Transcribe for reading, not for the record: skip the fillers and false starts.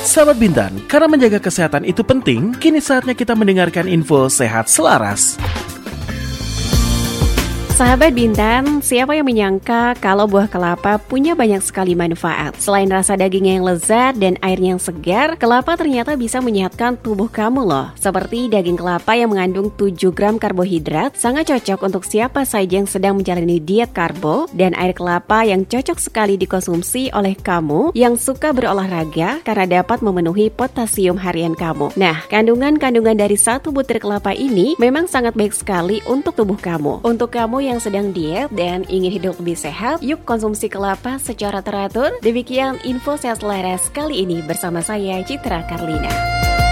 Sahabat Bintan, karena menjaga kesehatan itu penting, kini saatnya kita mendengarkan info sehat selaras. Sahabat Bintan, siapa yang menyangka kalau buah kelapa punya banyak sekali manfaat? Selain rasa dagingnya yang lezat dan airnya yang segar, kelapa ternyata bisa menyehatkan tubuh kamu loh. Seperti daging kelapa yang mengandung 7 gram karbohidrat, sangat cocok untuk siapa saja yang sedang menjalani diet karbo, dan air kelapa yang cocok sekali dikonsumsi oleh kamu yang suka berolahraga karena dapat memenuhi potasium harian kamu. Nah, kandungan-kandungan dari 1 butir kelapa ini memang sangat baik sekali untuk tubuh kamu. Untuk kamu yang sedang diet dan ingin hidup lebih sehat, yuk konsumsi kelapa secara teratur. Demikian info sehat selaras kali ini bersama saya Citra Karlina.